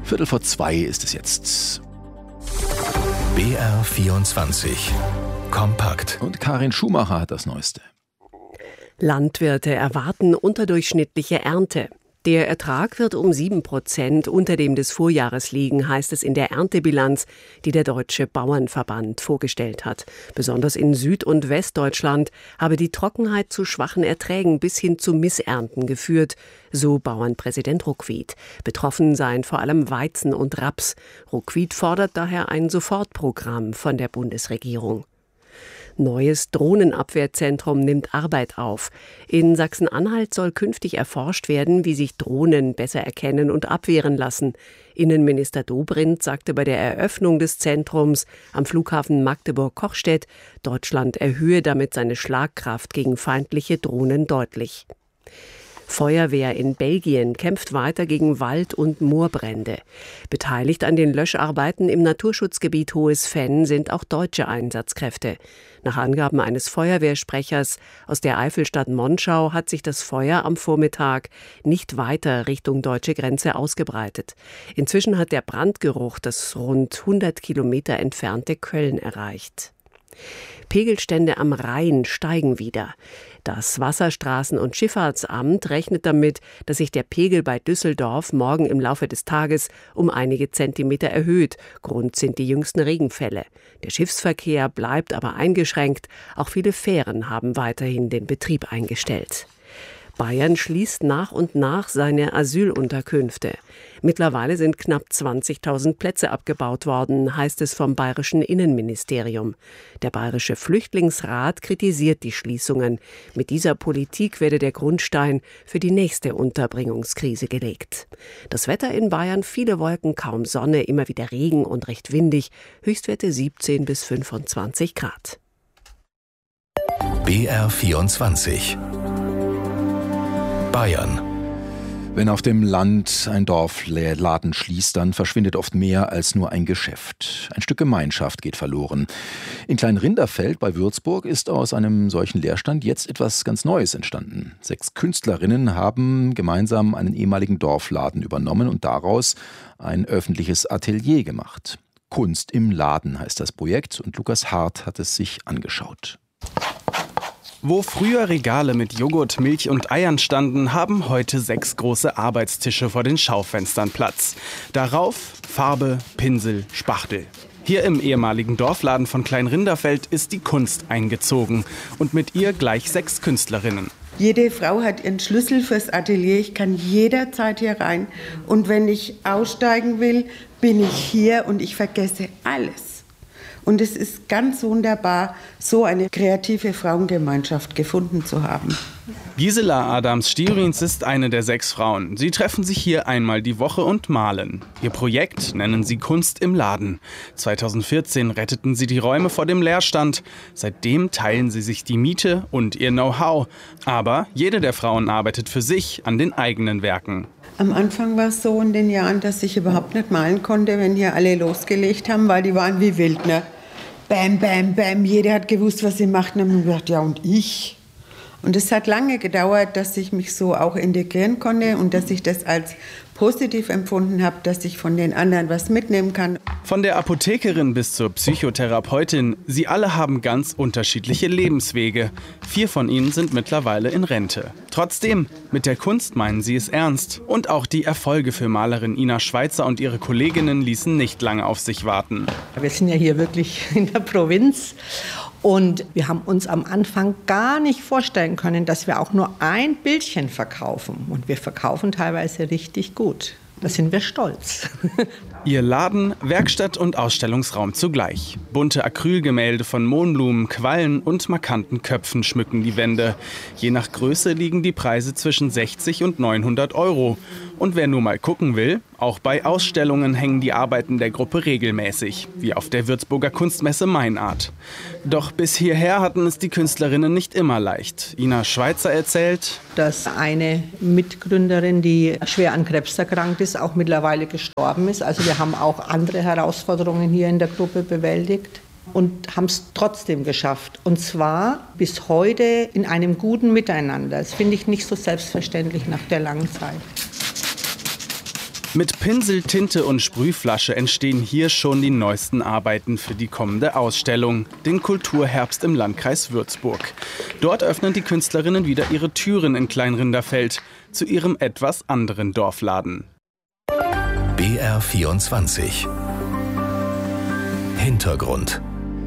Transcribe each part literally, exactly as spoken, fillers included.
Viertel vor zwei ist es jetzt. B R vierundzwanzig. Kompakt. Und Karin Schumacher hat das Neueste. Landwirte erwarten unterdurchschnittliche Ernte. Der Ertrag wird um sieben Prozent unter dem des Vorjahres liegen, heißt es in der Erntebilanz, die der Deutsche Bauernverband vorgestellt hat. Besonders in Süd- und Westdeutschland habe die Trockenheit zu schwachen Erträgen bis hin zu Missernten geführt, so Bauernpräsident Ruckwied. Betroffen seien vor allem Weizen und Raps. Ruckwied fordert daher ein Sofortprogramm von der Bundesregierung. Neues Drohnenabwehrzentrum nimmt Arbeit auf. In Sachsen-Anhalt soll künftig erforscht werden, wie sich Drohnen besser erkennen und abwehren lassen. Innenminister Dobrindt sagte bei der Eröffnung des Zentrums am Flughafen Magdeburg-Kochstedt, Deutschland erhöhe damit seine Schlagkraft gegen feindliche Drohnen deutlich. Feuerwehr in Belgien kämpft weiter gegen Wald- und Moorbrände. Beteiligt an den Löscharbeiten im Naturschutzgebiet Hohes Venn sind auch deutsche Einsatzkräfte. Nach Angaben eines Feuerwehrsprechers aus der Eifelstadt Monschau hat sich das Feuer am Vormittag nicht weiter Richtung deutsche Grenze ausgebreitet. Inzwischen hat der Brandgeruch das rund hundert Kilometer entfernte Köln erreicht. Pegelstände am Rhein steigen wieder. Das Wasserstraßen- und Schifffahrtsamt rechnet damit, dass sich der Pegel bei Düsseldorf morgen im Laufe des Tages um einige Zentimeter erhöht. Grund sind die jüngsten Regenfälle. Der Schiffsverkehr bleibt aber eingeschränkt. Auch viele Fähren haben weiterhin den Betrieb eingestellt. Bayern schließt nach und nach seine Asylunterkünfte. Mittlerweile sind knapp zwanzigtausend Plätze abgebaut worden, heißt es vom bayerischen Innenministerium. Der bayerische Flüchtlingsrat kritisiert die Schließungen. Mit dieser Politik werde der Grundstein für die nächste Unterbringungskrise gelegt. Das Wetter in Bayern: viele Wolken, kaum Sonne, immer wieder Regen und recht windig. Höchstwerte siebzehn bis fünfundzwanzig Grad. B R vierundzwanzig. Bayern. Wenn auf dem Land ein Dorfladen schließt, dann verschwindet oft mehr als nur ein Geschäft. Ein Stück Gemeinschaft geht verloren. In Kleinrinderfeld bei Würzburg ist aus einem solchen Leerstand jetzt etwas ganz Neues entstanden. Sechs Künstlerinnen haben gemeinsam einen ehemaligen Dorfladen übernommen und daraus ein öffentliches Atelier gemacht. Kunst im Laden heißt das Projekt und Lukas Hart hat es sich angeschaut. Wo früher Regale mit Joghurt, Milch und Eiern standen, haben heute sechs große Arbeitstische vor den Schaufenstern Platz. Darauf Farbe, Pinsel, Spachtel. Hier im ehemaligen Dorfladen von Kleinrinderfeld ist die Kunst eingezogen und mit ihr gleich sechs Künstlerinnen. Jede Frau hat ihren Schlüssel fürs Atelier. Ich kann jederzeit hier rein. Und wenn ich aussteigen will, bin ich hier und ich vergesse alles. Und es ist ganz wunderbar, so eine kreative Frauengemeinschaft gefunden zu haben. Gisela Adams-Stierins ist eine der sechs Frauen. Sie treffen sich hier einmal die Woche und malen. Ihr Projekt nennen sie Kunst im Laden. zweitausendvierzehn retteten sie die Räume vor dem Leerstand. Seitdem teilen sie sich die Miete und ihr Know-how. Aber jede der Frauen arbeitet für sich an den eigenen Werken. Am Anfang war es so in den Jahren, dass ich überhaupt nicht malen konnte, wenn hier alle losgelegt haben, weil die waren wie wild, ne? Bam, bam, bam, jeder hat gewusst, was sie macht. Und dann haben wir gedacht, ja und ich? Und es hat lange gedauert, dass ich mich so auch integrieren konnte und dass ich das als positiv empfunden habe, dass ich von den anderen was mitnehmen kann. Von der Apothekerin bis zur Psychotherapeutin, sie alle haben ganz unterschiedliche Lebenswege. Vier von ihnen sind mittlerweile in Rente. Trotzdem, mit der Kunst meinen sie es ernst. Und auch die Erfolge für Malerin Ina Schweizer und ihre Kolleginnen ließen nicht lange auf sich warten. Wir sind ja hier wirklich in der Provinz. Und wir haben uns am Anfang gar nicht vorstellen können, dass wir auch nur ein Bildchen verkaufen. Und wir verkaufen teilweise richtig gut. Da sind wir stolz. Ihr Laden, Werkstatt und Ausstellungsraum zugleich. Bunte Acrylgemälde von Mohnblumen, Quallen und markanten Köpfen schmücken die Wände. Je nach Größe liegen die Preise zwischen sechzig und neunhundert Euro. Und wer nur mal gucken will, auch bei Ausstellungen hängen die Arbeiten der Gruppe regelmäßig, wie auf der Würzburger Kunstmesse Meinart. Doch bis hierher hatten es die Künstlerinnen nicht immer leicht. Ina Schweizer erzählt, dass eine Mitgründerin, die schwer an Krebs erkrankt ist, auch mittlerweile gestorben ist. Also wir haben auch andere Herausforderungen hier in der Gruppe bewältigt und haben es trotzdem geschafft. Und zwar bis heute in einem guten Miteinander. Das finde ich nicht so selbstverständlich nach der langen Zeit. Mit Pinsel, Tinte und Sprühflasche entstehen hier schon die neuesten Arbeiten für die kommende Ausstellung, den Kulturherbst im Landkreis Würzburg. Dort öffnen die Künstlerinnen wieder ihre Türen in Kleinrinderfeld zu ihrem etwas anderen Dorfladen. B R vierundzwanzig Hintergrund.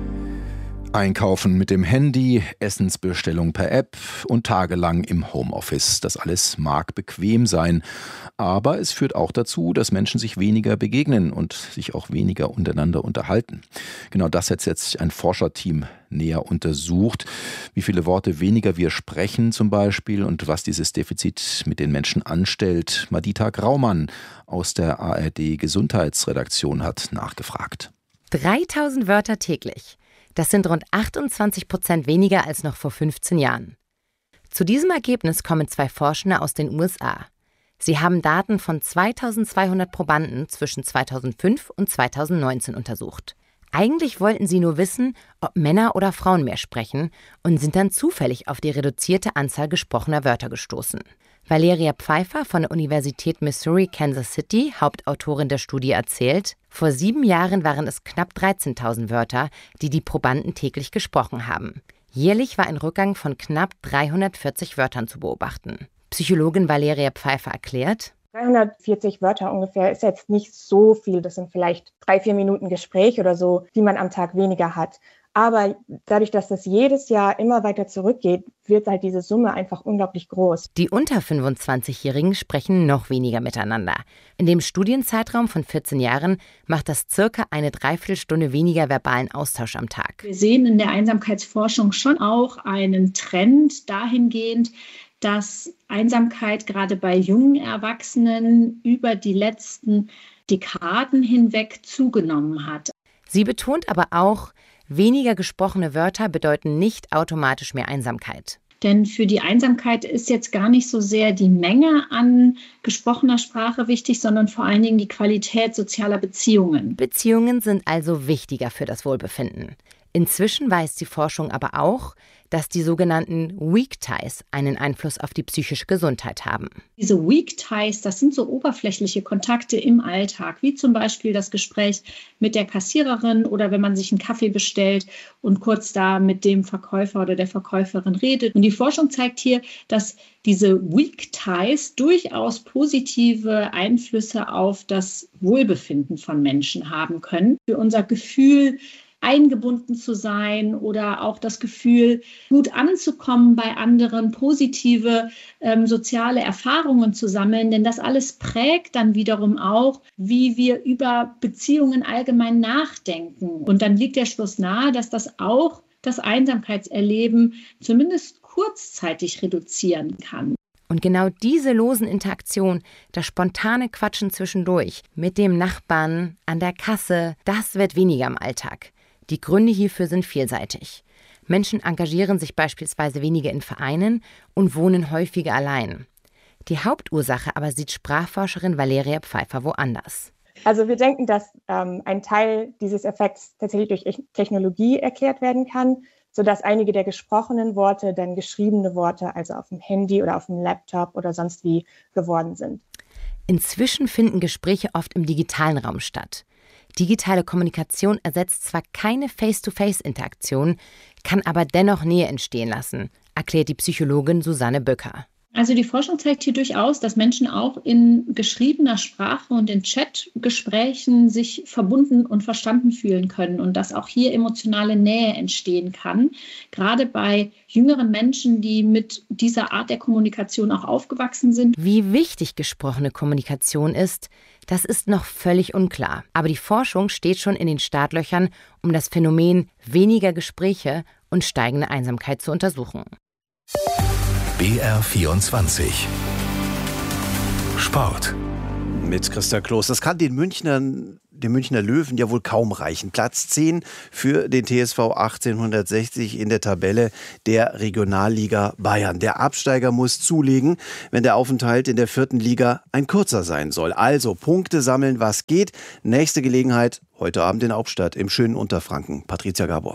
Einkaufen mit dem Handy, Essensbestellung per App und tagelang im Homeoffice. Das alles mag bequem sein, aber es führt auch dazu, dass Menschen sich weniger begegnen und sich auch weniger untereinander unterhalten. Genau das hat jetzt ein Forscherteam näher untersucht, wie viele Worte weniger wir sprechen zum Beispiel und was dieses Defizit mit den Menschen anstellt. Madita Graumann aus der A R D-Gesundheitsredaktion hat nachgefragt. dreitausend Wörter täglich. Das sind rund achtundzwanzig Prozent weniger als noch vor fünfzehn Jahren. Zu diesem Ergebnis kommen zwei Forschende aus den U S A. Sie haben Daten von zweitausendzweihundert Probanden zwischen zweitausendfünf und zweitausendneunzehn untersucht. Eigentlich wollten sie nur wissen, ob Männer oder Frauen mehr sprechen und sind dann zufällig auf die reduzierte Anzahl gesprochener Wörter gestoßen. Valeria Pfeiffer von der Universität Missouri Kansas City, Hauptautorin der Studie, erzählt, vor sieben Jahren waren es knapp dreizehntausend Wörter, die die Probanden täglich gesprochen haben. Jährlich war ein Rückgang von knapp dreihundertvierzig Wörtern zu beobachten. Psychologin Valeria Pfeiffer erklärt: dreihundertvierzig Wörter ungefähr ist jetzt nicht so viel. Das sind vielleicht drei, vier Minuten Gespräch oder so, die man am Tag weniger hat. Aber dadurch, dass das jedes Jahr immer weiter zurückgeht, wird halt diese Summe einfach unglaublich groß. Die unter fünfundzwanzigjährigen sprechen noch weniger miteinander. In dem Studienzeitraum von vierzehn Jahren macht das circa eine Dreiviertelstunde weniger verbalen Austausch am Tag. Wir sehen in der Einsamkeitsforschung schon auch einen Trend dahingehend, dass Einsamkeit gerade bei jungen Erwachsenen über die letzten Dekaden hinweg zugenommen hat. Sie betont aber auch, weniger gesprochene Wörter bedeuten nicht automatisch mehr Einsamkeit. Denn für die Einsamkeit ist jetzt gar nicht so sehr die Menge an gesprochener Sprache wichtig, sondern vor allen Dingen die Qualität sozialer Beziehungen. Beziehungen sind also wichtiger für das Wohlbefinden. Inzwischen weiß die Forschung aber auch, dass die sogenannten Weak Ties einen Einfluss auf die psychische Gesundheit haben. Diese Weak Ties, das sind so oberflächliche Kontakte im Alltag, wie zum Beispiel das Gespräch mit der Kassiererin oder wenn man sich einen Kaffee bestellt und kurz da mit dem Verkäufer oder der Verkäuferin redet. Und die Forschung zeigt hier, dass diese Weak Ties durchaus positive Einflüsse auf das Wohlbefinden von Menschen haben können. Für unser Gefühl, eingebunden zu sein oder auch das Gefühl, gut anzukommen bei anderen, positive ähm, soziale Erfahrungen zu sammeln. Denn das alles prägt dann wiederum auch, wie wir über Beziehungen allgemein nachdenken. Und dann liegt der Schluss nahe, dass das auch das Einsamkeitserleben zumindest kurzzeitig reduzieren kann. Und genau diese losen Interaktionen, das spontane Quatschen zwischendurch mit dem Nachbarn an der Kasse, das wird weniger im Alltag. Die Gründe hierfür sind vielseitig. Menschen engagieren sich beispielsweise weniger in Vereinen und wohnen häufiger allein. Die Hauptursache aber sieht Sprachforscherin Valeria Pfeiffer woanders. Also wir denken, dass ähm, ein Teil dieses Effekts tatsächlich durch Technologie erklärt werden kann, sodass einige der gesprochenen Worte dann geschriebene Worte, also auf dem Handy oder auf dem Laptop oder sonst wie, geworden sind. Inzwischen finden Gespräche oft im digitalen Raum statt. Digitale Kommunikation ersetzt zwar keine Face-to-Face-Interaktion, kann aber dennoch Nähe entstehen lassen, erklärt die Psychologin Susanne Böcker. Also die Forschung zeigt hier durchaus, dass Menschen auch in geschriebener Sprache und in Chatgesprächen sich verbunden und verstanden fühlen können und dass auch hier emotionale Nähe entstehen kann. Gerade bei jüngeren Menschen, die mit dieser Art der Kommunikation auch aufgewachsen sind. Wie wichtig gesprochene Kommunikation ist, das ist noch völlig unklar. Aber die Forschung steht schon in den Startlöchern, um das Phänomen weniger Gespräche und steigende Einsamkeit zu untersuchen. B R vierundzwanzig Sport. Mit Christa Kloß. Das kann den Münchnern, den Münchner Löwen ja wohl kaum reichen. Platz zehn für den T S V achtzehnhundertsechzig in der Tabelle der Regionalliga Bayern. Der Absteiger muss zulegen, wenn der Aufenthalt in der vierten Liga ein kurzer sein soll. Also Punkte sammeln, was geht. Nächste Gelegenheit heute Abend in Hauptstadt im schönen Unterfranken. Patricia Gabor.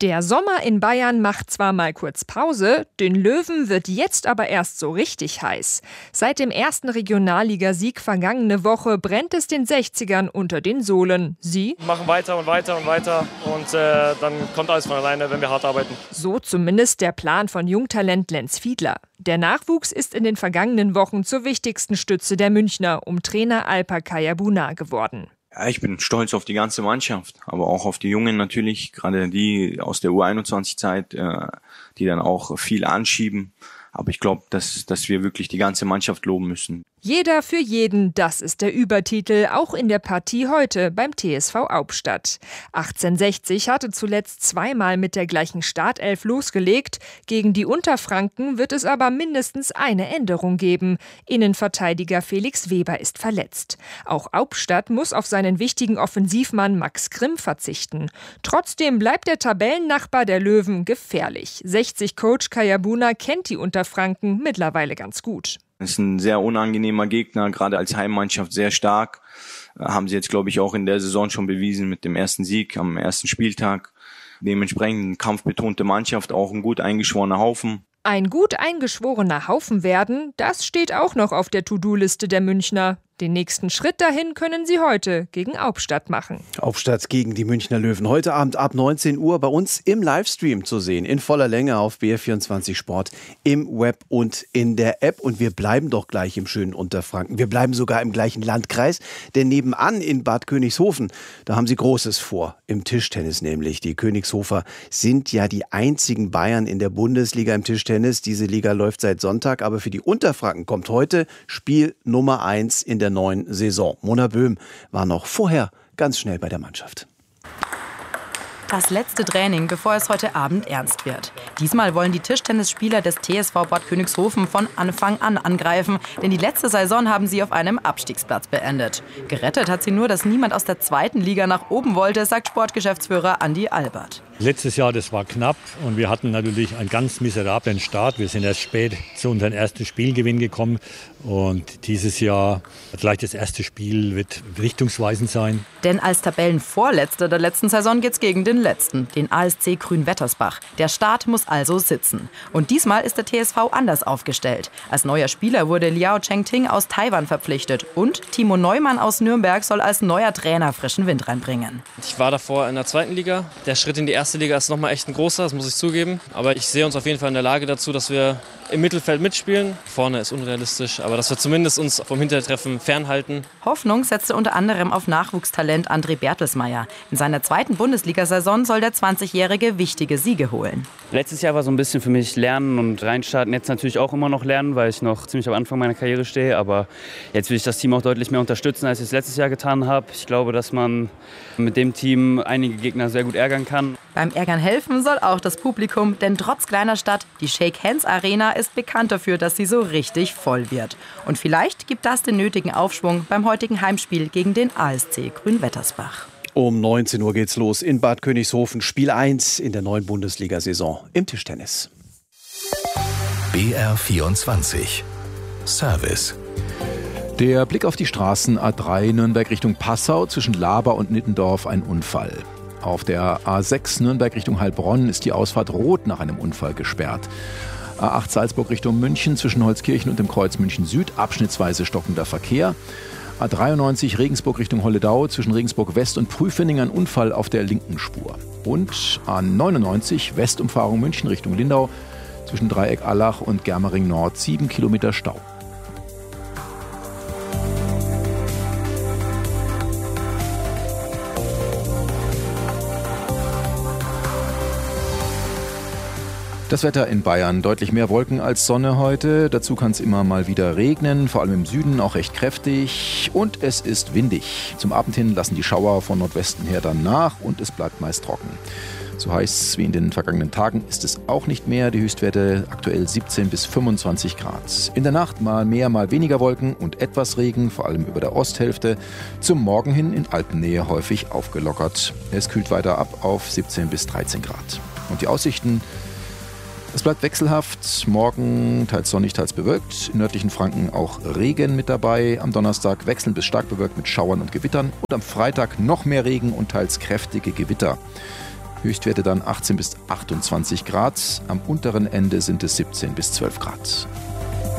Der Sommer in Bayern macht zwar mal kurz Pause, den Löwen wird jetzt aber erst so richtig heiß. Seit dem ersten Regionalligasieg vergangene Woche brennt es den sechzigern unter den Sohlen. Sie machen weiter und weiter und weiter und äh, dann kommt alles von alleine, wenn wir hart arbeiten. So zumindest der Plan von Jungtalent Lenz Fiedler. Der Nachwuchs ist in den vergangenen Wochen zur wichtigsten Stütze der Münchner um Trainer Alper Kayabuna geworden. Ja, ich bin stolz auf die ganze Mannschaft, aber auch auf die Jungen natürlich, gerade die aus der U einundzwanzig-Zeit, äh, die dann auch viel anschieben. Aber ich glaube, dass, dass wir wirklich die ganze Mannschaft loben müssen. Jeder für jeden, das ist der Übertitel, auch in der Partie heute beim T S V Hauptstadt. achtzehnhundertsechzig hatte zuletzt zweimal mit der gleichen Startelf losgelegt. Gegen die Unterfranken wird es aber mindestens eine Änderung geben. Innenverteidiger Felix Weber ist verletzt. Auch Hauptstadt muss auf seinen wichtigen Offensivmann Max Grimm verzichten. Trotzdem bleibt der Tabellennachbar der Löwen gefährlich. sechzig-Coach Kayabuna kennt die Unterfranken mittlerweile ganz gut. Es ist ein sehr unangenehmer Gegner, gerade als Heimmannschaft sehr stark. Haben sie jetzt, glaube ich, auch in der Saison schon bewiesen mit dem ersten Sieg am ersten Spieltag. Dementsprechend eine kampfbetonte Mannschaft, auch ein gut eingeschworener Haufen. Ein gut eingeschworener Haufen werden, das steht auch noch auf der To-Do-Liste der Münchner. Den nächsten Schritt dahin können sie heute gegen Hauptstadt machen. Hauptstadt gegen die Münchner Löwen. Heute Abend ab neunzehn Uhr bei uns im Livestream zu sehen. In voller Länge auf B R vierundzwanzig Sport, im Web und in der App. Und wir bleiben doch gleich im schönen Unterfranken. Wir bleiben sogar im gleichen Landkreis. Denn nebenan in Bad Königshofen, da haben sie Großes vor. Im Tischtennis nämlich. Die Königshofer sind ja die einzigen Bayern in der Bundesliga im Tischtennis. Diese Liga läuft seit Sonntag. Aber für die Unterfranken kommt heute Spiel Nummer eins in der neuen Saison. Mona Böhm war noch vorher ganz schnell bei der Mannschaft. Das letzte Training, bevor es heute Abend ernst wird. Diesmal wollen die Tischtennisspieler des T S V Bad Königshofen von Anfang an angreifen, denn die letzte Saison haben sie auf einem Abstiegsplatz beendet. Gerettet hat sie nur, dass niemand aus der zweiten Liga nach oben wollte, sagt Sportgeschäftsführer Andi Albert. Letztes Jahr, das war knapp und wir hatten natürlich einen ganz miserablen Start. Wir sind erst spät zu unserem ersten Spielgewinn gekommen und dieses Jahr, gleich das erste Spiel, wird richtungsweisend sein. Denn als Tabellenvorletzter der letzten Saison geht's gegen den letzten, den A S C Grünwettersbach. Der Start muss also sitzen. Und diesmal ist der T S V anders aufgestellt. Als neuer Spieler wurde Liao Chengting aus Taiwan verpflichtet und Timo Neumann aus Nürnberg soll als neuer Trainer frischen Wind reinbringen. Ich war davor in der zweiten Liga. Der Schritt in die erste Liga ist nochmal echt ein großer, das muss ich zugeben. Aber ich sehe uns auf jeden Fall in der Lage dazu, dass wir im Mittelfeld mitspielen. Vorne ist unrealistisch, aber dass wir zumindest uns vom Hintertreffen fernhalten. Hoffnung setzte unter anderem auf Nachwuchstalent André Bertelsmeier. In seiner zweiten Bundesliga-Saison soll der zwanzigjährige wichtige Siege holen. Letztes Jahr war so ein bisschen für mich Lernen und reinstarten. Jetzt natürlich auch immer noch lernen, weil ich noch ziemlich am Anfang meiner Karriere stehe. Aber jetzt will ich das Team auch deutlich mehr unterstützen, als ich es letztes Jahr getan habe. Ich glaube, dass man mit dem Team einige Gegner sehr gut ärgern kann. Beim Ärgern helfen soll auch das Publikum, denn trotz kleiner Stadt, die Shake Hands Arena ist bekannt dafür, dass sie so richtig voll wird. Und vielleicht gibt das den nötigen Aufschwung beim heutigen Heimspiel gegen den A S C Grünwettersbach. Um neunzehn Uhr geht's los in Bad Königshofen. Spiel eins in der neuen Bundesliga-Saison im Tischtennis. B R vierundzwanzig Service. Der Blick auf die Straßen A drei Nürnberg Richtung Passau, zwischen Laber und Nittendorf ein Unfall. Auf der A sechs Nürnberg Richtung Heilbronn ist die Ausfahrt rot nach einem Unfall gesperrt. A acht Salzburg Richtung München, zwischen Holzkirchen und dem Kreuz München Süd, abschnittsweise stockender Verkehr. A dreiundneunzig Regensburg Richtung Holledau, zwischen Regensburg West und Prüfening ein Unfall auf der linken Spur. Und A neunundneunzig Westumfahrung München Richtung Lindau, zwischen Dreieck Allach und Germering Nord, sieben Kilometer Stau. Das Wetter in Bayern, deutlich mehr Wolken als Sonne heute. Dazu kann es immer mal wieder regnen, vor allem im Süden auch recht kräftig. Und es ist windig. Zum Abend hin lassen die Schauer von Nordwesten her dann nach und es bleibt meist trocken. So heiß wie in den vergangenen Tagen ist es auch nicht mehr. Die Höchstwerte aktuell siebzehn bis fünfundzwanzig Grad. In der Nacht mal mehr, mal weniger Wolken und etwas Regen, vor allem über der Osthälfte. Zum Morgen hin in Alpennähe häufig aufgelockert. Es kühlt weiter ab auf siebzehn bis dreizehn Grad. Und die Aussichten: Es bleibt wechselhaft, morgen teils sonnig, teils bewölkt. Im nördlichen Franken auch Regen mit dabei. Am Donnerstag wechselnd bis stark bewölkt mit Schauern und Gewittern. Und am Freitag noch mehr Regen und teils kräftige Gewitter. Höchstwerte dann achtzehn bis achtundzwanzig Grad. Am unteren Ende sind es siebzehn bis zwölf Grad.